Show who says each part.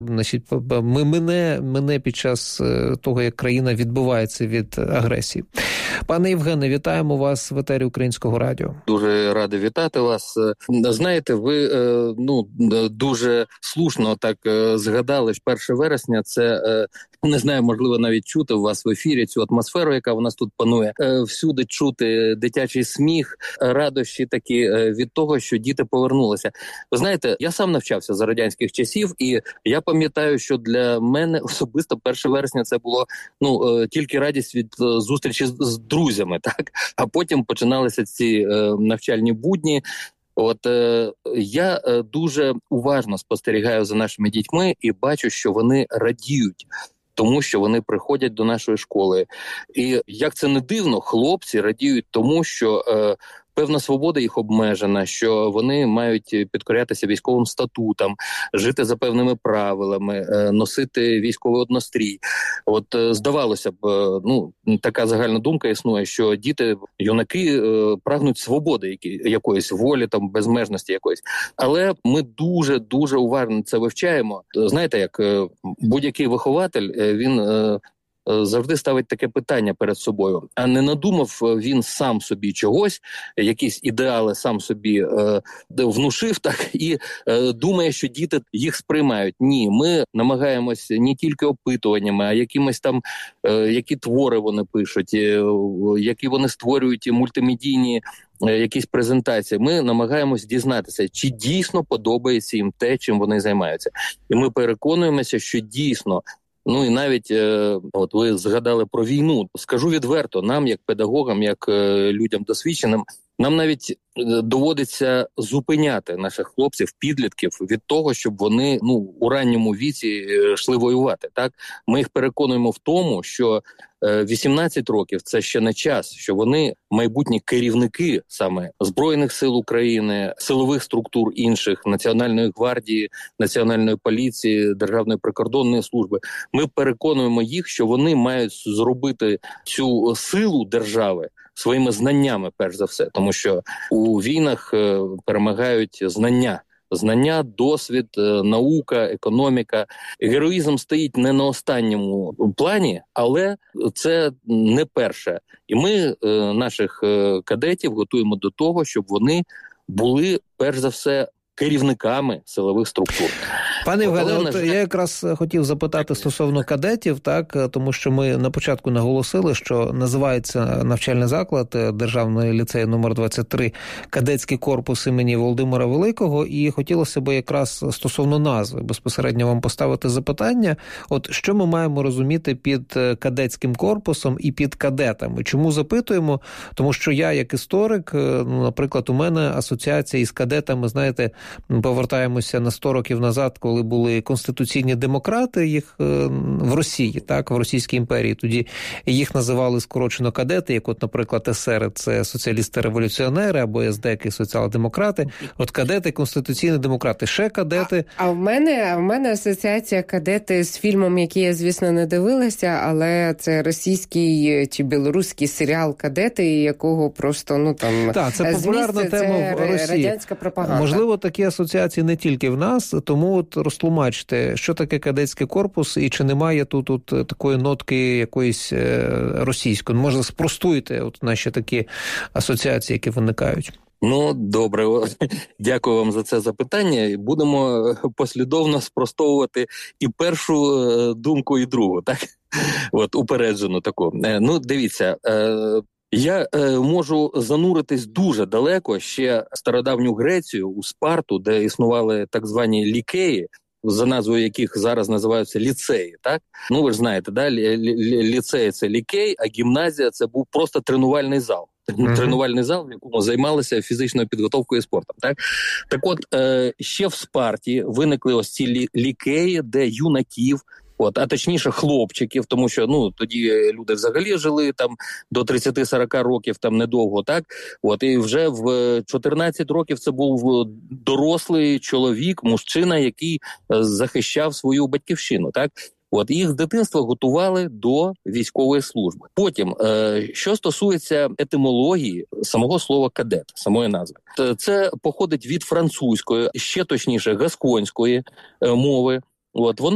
Speaker 1: значить, мене під час того, як країна відбувається від агресії. Пане Євгене, вітаємо вас в етері Українського радіо.
Speaker 2: Дуже радий вітати вас. Знаєте, ви дуже слушно так згадали, що 1 вересня це, не знаю, можливо навіть чути у вас в ефірі цю атмосферу, яка у нас тут панує. Всюди чути дитячий сміх, радощі такі від того, що діти повернулися. Ви знаєте, я сам навчався за радянських часів, і я пам'ятаю, що для мене особисто 1 вересня це було тільки радість від зустрічі з друзями, так? А потім починалися ці навчальні будні. Я дуже уважно спостерігаю за нашими дітьми і бачу, що вони радіють тому, що вони приходять до нашої школи. І як це не дивно, хлопці радіють тому, що певна свобода їх обмежена, що вони мають підкорятися військовим статутам, жити за певними правилами, носити військовий однострій. Здавалося б, така загальна думка існує, що діти, юнаки прагнуть свободи якоїсь, волі, там, безмежності якоїсь. Але ми дуже уважно це вивчаємо. Знаєте, як будь-який вихователь, він завжди ставить таке питання перед собою. А не надумав він сам собі чогось, якісь ідеали сам собі внушив, так, і думає, що діти їх сприймають. Ні, ми намагаємось не тільки опитуваннями, а якимось там, які твори вони пишуть, які вони створюють мультимедійні якісь презентації. Ми намагаємось дізнатися, чи дійсно подобається їм те, чим вони займаються. І ми переконуємося, що дійсно. І навіть, ви згадали про війну. Скажу відверто, нам, як педагогам, як людям досвідченим, нам навіть доводиться зупиняти наших хлопців, підлітків від того, щоб вони у ранньому віці йшли воювати. Так? Ми їх переконуємо в тому, що 18 років – це ще не час, що вони майбутні керівники саме Збройних сил України, силових структур інших, Національної гвардії, Національної поліції, Державної прикордонної служби. Ми переконуємо їх, що вони мають зробити цю силу держави своїми знаннями, перш за все. Тому що у війнах перемагають знання, досвід, наука, економіка. Героїзм стоїть не на останньому плані, але це не перше. І ми наших кадетів готуємо до того, щоб вони були, перш за все, керівниками силових структур.
Speaker 1: Пане Євгене, я якраз хотів запитати стосовно кадетів, так, тому що ми на початку наголосили, що називається навчальний заклад Державний ліцей номер 23 «Кадетський корпус імені Володимира Великого», і хотілося б якраз стосовно назви безпосередньо вам поставити запитання. Що ми маємо розуміти під кадетським корпусом і під кадетами? Чому запитуємо? Тому що я, як історик, наприклад, у мене асоціація із кадетами, знаєте, повертаємося на 100 років назад, коли були конституційні демократи, їх в Росії, так, в Російській імперії. Тоді їх називали скорочено кадети, як наприклад, СР – це соціалісти-революціонери, або СДЕКи – соціал-демократи. Кадети – конституційні демократи. Ще кадети.
Speaker 3: А в мене асоціація кадети з фільмом, який я, звісно, не дивилася, але це російський чи білоруський серіал «Кадети», якого просто,
Speaker 1: Так, це популярна тема в Росії.
Speaker 3: Радянська пропаганда.
Speaker 1: Можливо, такі асоціації не тільки в нас, тому розтлумачте, що таке кадетський корпус і чи немає тут такої нотки якоїсь російської. Може, спростуйте наші такі асоціації, які виникають.
Speaker 2: Добре. Дякую вам за це запитання. Будемо послідовно спростовувати і першу думку, і другу, так? Упереджену таку. Дивіться, я можу зануритись дуже далеко, ще стародавню Грецію, у Спарту, де існували так звані лікеї, за назвою яких зараз називаються ліцеї, так? Ви ж знаєте, да? Ліцей – це лікей, а гімназія – це був просто тренувальний зал. Тренувальний зал, в якому займалися фізичною підготовкою і спортом. Так ще в Спарті виникли ось ці лікеї, де юнаків, а точніше хлопчиків, тому що тоді люди взагалі жили там до 30-40 років, там недовго, так? І вже в 14 років це був дорослий чоловік, мужчина, який захищав свою батьківщину, так? Їх з дитинства готували до військової служби. Потім, що стосується етимології самого слова «кадет», самої назви, це походить від французької, ще точніше гасконської мови. Воно